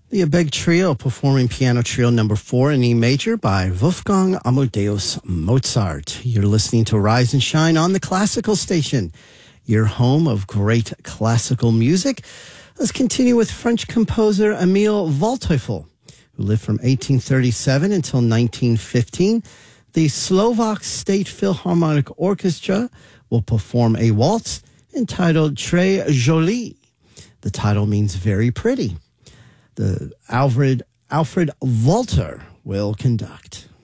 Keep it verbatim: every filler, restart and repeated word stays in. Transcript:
The Abegg Trio performing Piano Trio number four in E major by Wolfgang Amadeus Mozart. You're listening to Rise and Shine on the Classical Station, your home of great classical music. Let's continue with French composer Emile Waldteufel, who lived from eighteen thirty-seven until nineteen fifteen. The Slovak State Philharmonic Orchestra will perform a waltz entitled Très Jolie. The title means very pretty. The Alfred Alfred Walter will conduct.